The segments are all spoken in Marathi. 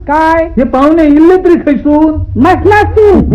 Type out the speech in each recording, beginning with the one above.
काय हे पाहुणे इल्ले तरी खैसून मसलास तू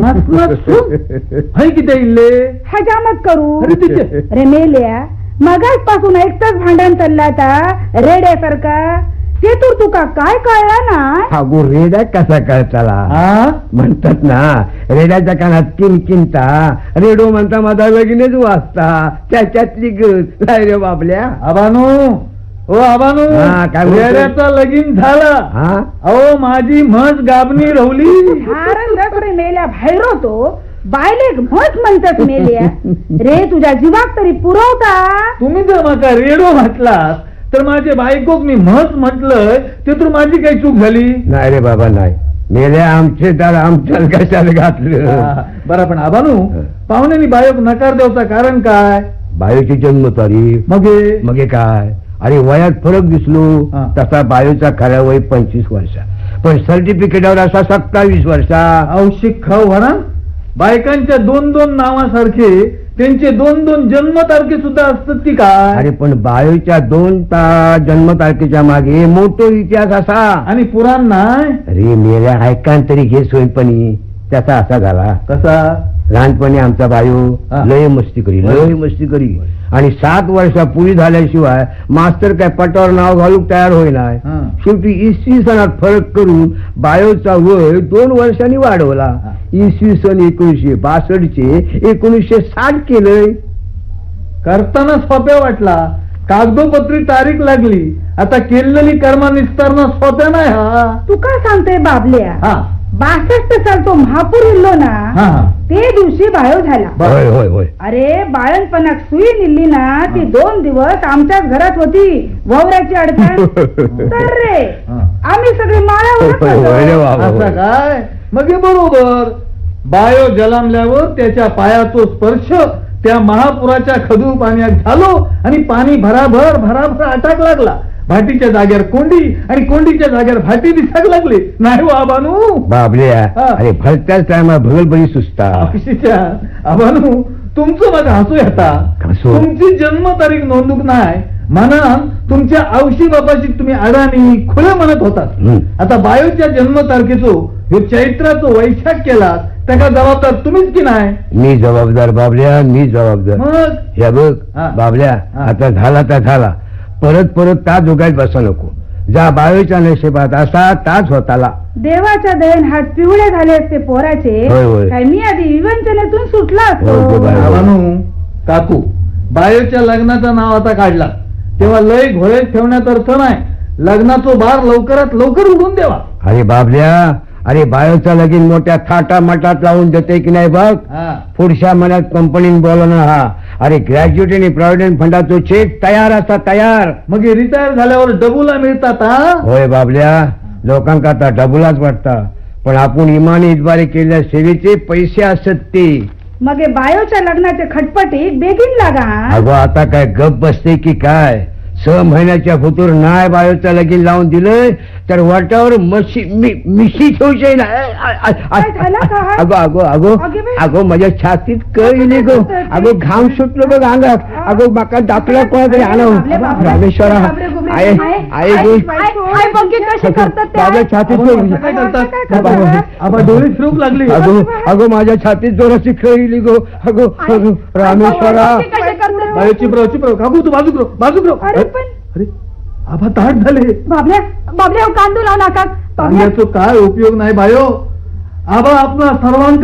हाय किती इल्ले हजामत करू अरे तिचे रे मेल्या मगाच पासून एकटाच भांडण चालला आता रेड्यासारखा ते तर तुका काय कळला ना अगो रेड्या कसा कळताला हा म्हणतात ना रेड्याच्या कानात किंकिंता रेडो म्हणता माझा वेगळेच वाचता त्याच्यातली गज काय रे बाबल्या आबानू ओ आबानू हा, काय बोलतोय? रेड्याचा लगीन झाला हा अहो माझी म्हस गाबणी रवली रे मेल्या बाहेर होतो बायले मत म्हणतात मेल्या रे तुझ्या जीवाक तरी पुरवता तुम्ही जर माका रेडो म्हटलात तर माझे बायकोक मी म्हस म्हटलंय ते तर माझी काही चूक झाली नाही रे बाबा नाही मेले आमचे तर आमच्या कशाला घातलं बरं पण आबानू पाहुण्यांनी बायक नकार द्यायचा कारण काय बायोची जन्मतारीख मग मग काय अरे वयात फरक दिसलो हा. तसा बायोचा खरा वय 25 वर्षा पण सर्टिफिकेटवर असा 27 वर्षा औषिक खाऊ म्हणा बायकांच्या दोन दोन नावासारखे त्यांचे दोन दोन जन्मतारखे सुद्धा असतात ती काय अरे पण बायोच्या 2 जन्मतारखेच्या मागे मोठो इतिहास असा आणि पुराण नाही अरे मेल्या ऐकान तरी घे सोयपणी त्याचा असा झाला कसा लहानपणी आमचा बायो हा. लय मस्ती करी आणि 7 वर्षा पुरी झाल्याशिवाय मास्तर काय पटावर नाव घालूक तयार होईना हा. शेवटी इसवी सणात फरक करून बायोचा वय 2 वर्षांनी वाढवला हा. इसवी सन 1962 चे 1960 केलंय करताना सोप्या वाटला कागदोपत्री तारीख लागली आता केलेली कर्मा निस्तारणं सोप्या नाही हा तू काय सांगते बाबल्या हा 62 साल तो महापूर इल्लो ना हा ते दिवशी बायो झाला होय होय होय अरे बाळणपणाक सुई निल्ली ना ती 2 दिवस आमच्याच घरात होती ववऱ्याची अडचण तर रे हा. आम्ही सगळे होय रे माळावर बाबा, असं होय. काय मग हे बरोबर बायो जलामल्यावर त्याच्या पायाचो स्पर्श त्या महापुराच्या खदू पाण्यात झालो आणि पाणी भराभर भराभर आटाक लागला भाटीच्या जागेवर कोंडी आणि कोंडीच्या जागेवर भाटी दिसाक लागली नाही हो आबानू बाबल्या हा. अरे भलत्याच टायमा भगलबरी सुचता अक्षीच्या आबानू तुमचं माझं हसू येता हसू? तुमची जन्मतारीख नोंदूक नाही म्हणून तुमच्या औशी बापाची तुम्ही अडाणी खुले म्हणत होतात हम्म. आता बायोच्या जन्मतारखेचो हे चैत्राचो वैशाख केला त्याला जबाबदार तुम्हीच की नाही मी जबाबदार बाबल्या मी जबाबदार मग हे बघ हा. बाबल्या हा. आता झाला तर झाला परत ता जोगायत बसा नको जा बायोच्या नशिबात असा ताच होताला देवाच्या दयेन हात पिवळे झाले असते पोराचे होय, होय. काय मी आधी विवंचनेतून सुटला होय, होय, असतो बाय. आबानू काकू बायोच्या लग्नाचं नाव आता काढला तेव्हा लय घोळेत ठेवण्यात अर्थ नाही लग्नाचो बार लवकरात लवकर उडून देवा अरे बाबल्या अरे बायोचा लगीन मोठ्या थाटा माटात लावून देते की नाही बघ हा पुढच्या महिन्यात कंपनीने बोलवणं हा अरे ग्रॅज्युएट आणि प्रॉव्हिडंट फंडाचो चेक तयार असा तयार मग हे रिटायर झाल्यावर डबूला मिळतात हा होय बाबल्या लोकांका आता डबुलाच वाटता पण आपण इमानी इतबारी केलेल्या सेवेचे पैसे असत ते मग हे बायोच्या लग्नाचे खटपटीत बेगीन लागा अगो आता काय गप बसते की काय 6 महिन्याच्या भूतूर नाय बायोचं लगीन लावून दिलंय तर वाटावर मिशी ठेवचे ना काय झालं काय? अगो अगो अगो अगे बाई. अगो माझ्या छातीत कळली गो अगो घाम सुटलो बघ अंगात अगो माका दाखला कोणातरी आणव बाबले, बाबले. रामेश्वरा बाबरे, गुबरे. आहे आहे गो आई बघी कशी करतात ते. माझ्या छातीत आबानू, कळली. असं काय करतात काय करतात? आबा डोळी फिरूक लागली अगो अगो माझ्या छातीत जोराची कळली गो अगो अगो रामेश्वरा बघी कशी करतात? बायो चिपराव काकू तू बाजू अरे पण अरे आबा ताट झाले बाबल्या कांदू लावू नका पाण्याचा काय उपयोग नाही बायो आबा आपला सर्वांक